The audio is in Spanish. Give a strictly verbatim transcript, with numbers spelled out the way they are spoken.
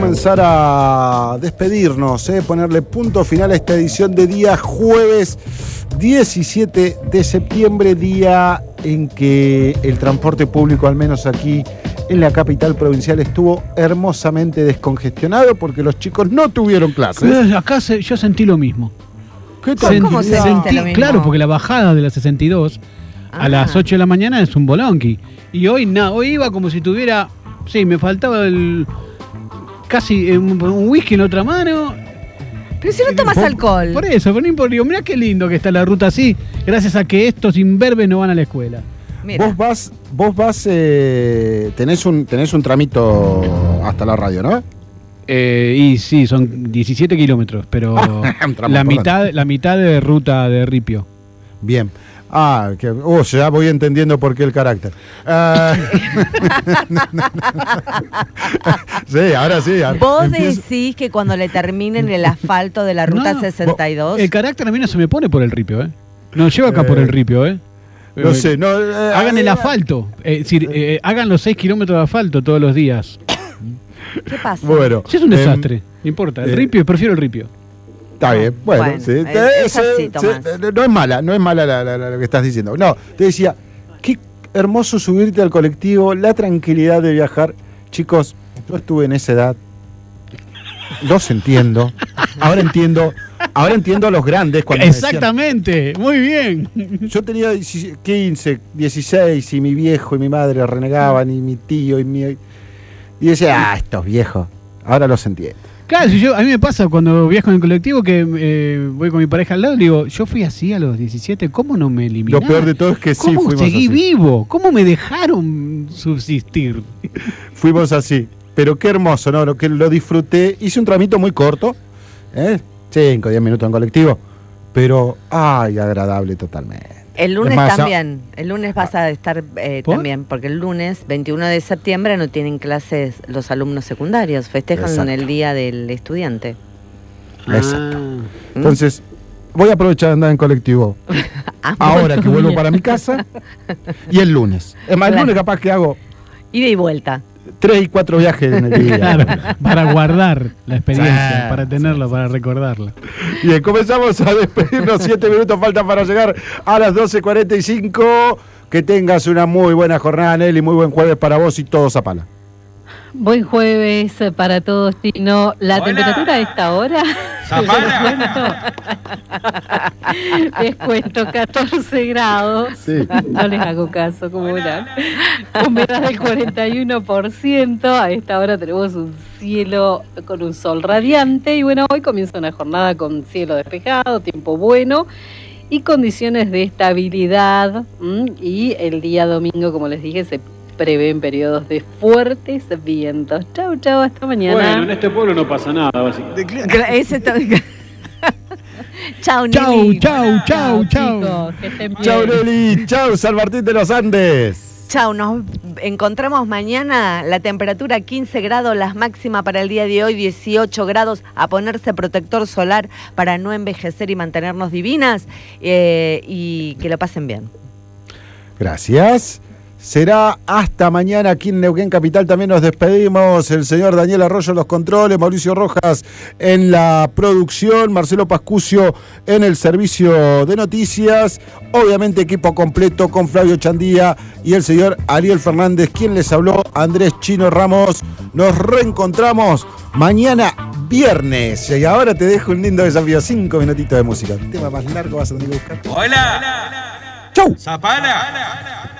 Comenzar a despedirnos, ¿eh? Ponerle punto final a esta edición de día jueves diecisiete de septiembre, día en que el transporte público, al menos aquí en la capital provincial, estuvo hermosamente descongestionado porque los chicos no tuvieron clases. Acá se, yo sentí lo mismo. ¿Qué tal? ¿Cómo se sentí lo mismo? Claro, porque la bajada de la sesenta y dos ah. a las ocho de la mañana es un bolonqui. Y hoy nada, hoy iba como si tuviera, sí, me faltaba el casi un, un whisky en otra mano. Pero si no tomas por, alcohol. Por eso, por no digo, mirá qué lindo que está la ruta así, gracias a que estos imberbes no van a la escuela. Mira. Vos vas, vos vas, eh, tenés un, tenés un tramito hasta la radio, ¿no? Eh, y sí, son diecisiete kilómetros, pero la mitad, la mitad de ruta de Ripio. Bien. Ah, que, oh, ya voy entendiendo por qué el carácter. Uh, sí, ahora sí. Ahora Vos empiezo. decís que cuando le terminen el asfalto de la ruta no, sesenta y dos... El carácter a mí no se me pone por el Ripio, ¿eh? No llevo acá eh, por el Ripio, ¿eh? No eh, sé, no... Eh, hagan el asfalto, eh, es decir, eh, hagan los seis kilómetros de asfalto todos los días. ¿Qué pasa? Bueno. Si es un desastre, eh, no importa. El eh, Ripio, prefiero el Ripio. Está bien, bueno, bueno sí. eh, es así, sí, no es mala, no es mala la, la, la, lo que estás diciendo. No, te decía, qué hermoso subirte al colectivo, la tranquilidad de viajar. Chicos, yo estuve en esa edad, los entiendo. Ahora entiendo, ahora entiendo a los grandes cuando exactamente, me decían, muy bien. Yo tenía quince, dieciséis y mi viejo y mi madre renegaban y mi tío y mi... Y decía, ah, estos viejos, ahora los entiendo. Claro, si yo, a mí me pasa cuando viajo en el colectivo que eh, voy con mi pareja al lado y digo, yo fui así a los diecisiete, ¿cómo no me eliminaron? Lo peor de todo es que sí ¿Cómo fuimos seguí así? vivo? ¿Cómo me dejaron subsistir? Fuimos así, pero qué hermoso, ¿no? Lo que lo disfruté, hice un tramito muy corto, ¿eh? cinco, diez minutos en colectivo, pero, ay, agradable totalmente. El lunes más, también, el lunes vas a estar eh, ¿por? también, porque el lunes, veintiuno de septiembre, no tienen clases los alumnos secundarios, festejan exacto. el Día del Estudiante. Exacto. Ah. Entonces, voy a aprovechar de andar en colectivo ahora que vuelvo para mi casa y el lunes. Es más, el claro. lunes capaz que hago Ida y vuelta. Tres y cuatro viajes en el día. Claro, para guardar la experiencia, sí, para tenerla, sí, para sí. recordarla. Bien, comenzamos a despedirnos. Siete minutos faltan para llegar a las doce cuarenta y cinco. Que tengas una muy buena jornada, Nelly. Muy buen jueves para vos y todos a pala. Buen jueves para todos, Tino. La Hola. Temperatura a esta hora. ¡Zapala! Les cuento catorce grados. Sí. No les hago caso, como verán. Humedad del cuarenta y uno por ciento. A esta hora tenemos un cielo con un sol radiante. Y bueno, hoy comienza una jornada con cielo despejado, tiempo bueno y condiciones de estabilidad. ¿m? Y el día domingo, como les dije, se prevén periodos de fuertes vientos. Chau, chau, hasta mañana. Bueno, en este pueblo no pasa nada, básicamente. Ese está... Chau, Chau, Nelly. chau, chau, chau. Chicos, que estén bien. Chau, Nelly. Chau, San Martín de los Andes. Chau, nos encontramos mañana. La temperatura quince grados, las máximas para el día de hoy dieciocho grados. A ponerse protector solar para no envejecer y mantenernos divinas. Eh, y que lo pasen bien. Gracias. Será hasta mañana aquí en Neuquén Capital. También nos despedimos. El señor Daniel Arroyo en los controles, Mauricio Rojas en la producción, Marcelo Pascucio en el servicio de noticias. Obviamente equipo completo con Flavio Chandía y el señor Ariel Fernández. Quien les habló, Andrés Chino Ramos. Nos reencontramos mañana viernes. Y ahora te dejo un lindo desafío. Cinco minutitos de música. El tema más largo vas a tener que buscar. ¡Hola! ¡Chau! ¡Zapala!